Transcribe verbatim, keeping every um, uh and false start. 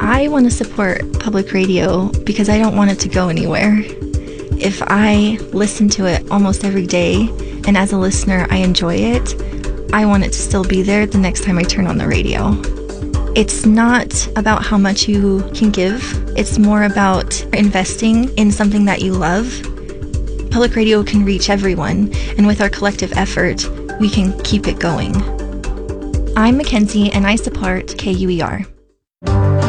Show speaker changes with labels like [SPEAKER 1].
[SPEAKER 1] I want to support public radio because I don't want it to go anywhere. If I listen to it almost every day, and as a listener I enjoy it, I want it to still be there the next time I turn on the radio. It's not about how much you can give. It's more about investing in something that you love. Public radio can reach everyone, and with our collective effort, we can keep it going. I'm Mackenzie, and I support K U E R.